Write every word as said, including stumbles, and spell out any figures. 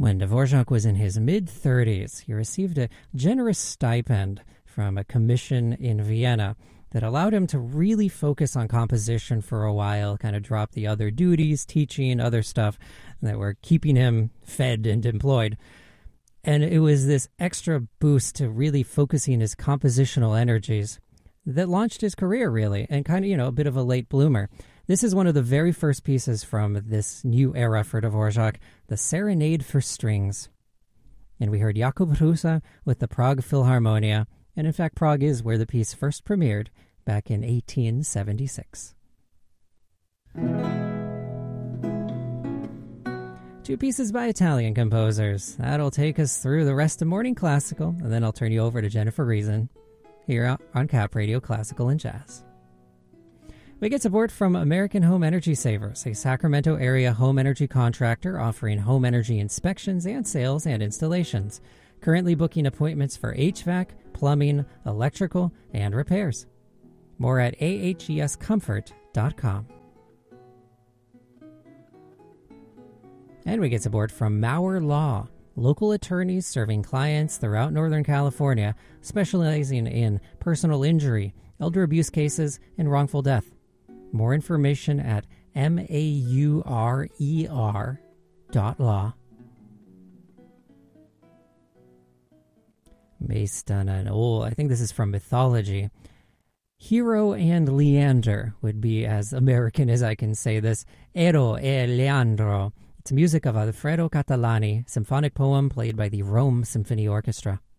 When Dvorak was in his mid-thirties, he received a generous stipend from a commission in Vienna that allowed him to really focus on composition for a while, kind of drop the other duties, teaching, other stuff that were keeping him fed and employed. And it was this extra boost to really focusing his compositional energies that launched his career, really, and kind of, you know, a bit of a late bloomer. This is one of the very first pieces from this new era for Dvorak, the Serenade for Strings. And we heard Jakub Hrusa with the Prague Philharmonia, and in fact, Prague is where the piece first premiered back in eighteen seventy-six. Two pieces by Italian composers. That'll take us through the rest of Morning Classical, and then I'll turn you over to Jennifer Reason here on Cap Radio Classical and Jazz. We get support from American Home Energy Savers, a Sacramento area home energy contractor offering home energy inspections and sales and installations. Currently booking appointments for H V A C, plumbing, electrical, and repairs. More at a h e s comfort dot com. And we get support from Mauer Law, local attorneys serving clients throughout Northern California, specializing in personal injury, elder abuse cases, and wrongful death. More information at M A U R E R dot law. Based on an old, I think this is from mythology. Hero and Leander would be as American as I can say this. Ero e Leandro. It's music of Alfredo Catalani, symphonic poem played by the Rome Symphony Orchestra.